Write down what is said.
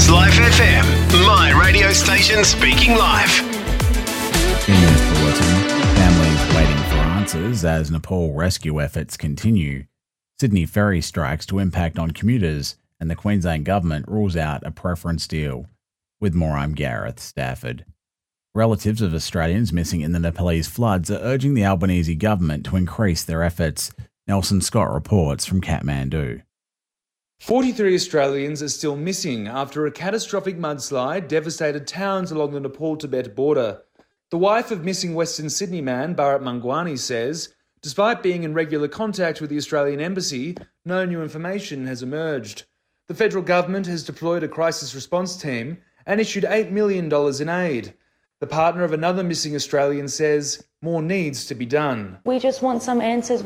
It's Life FM, my radio station speaking live. In this bulletin, families waiting for answers as Nepal rescue efforts continue. Sydney ferry strikes to impact on commuters, and the Queensland Government rules out a preference deal. With more, I'm Gareth Stafford. Relatives of Australians missing in the Nepalese floods are urging the Albanese government to increase their efforts. Nelson Scott reports from Kathmandu. 43 Australians are still missing after a catastrophic mudslide devastated towns along the Nepal-Tibet border. The wife of missing Western Sydney man Bharat Mangwani says, despite being in regular contact with the Australian Embassy, no new information has emerged. The federal government has deployed a crisis response team and issued $8 million in aid. The partner of another missing Australian says more needs to be done. We just want some answers.